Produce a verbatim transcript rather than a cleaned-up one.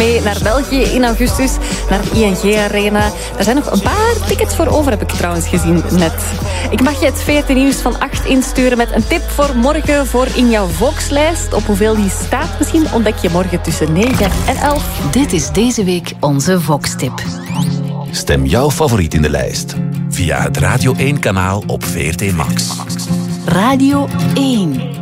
mee naar België in augustus, naar de I N G Arena. Er zijn nog een paar tickets voor over, heb ik trouwens gezien net. Ik mag je het V R T Nieuws van acht insturen met een tip voor morgen voor in jouw Volkslijst. Op hoeveel die staat misschien ontdek je morgen tussen negen en elf. Dit is deze week onze Vox-tip. Stem jouw favoriet in de lijst via het Radio één kanaal op V R T Max. Radio één.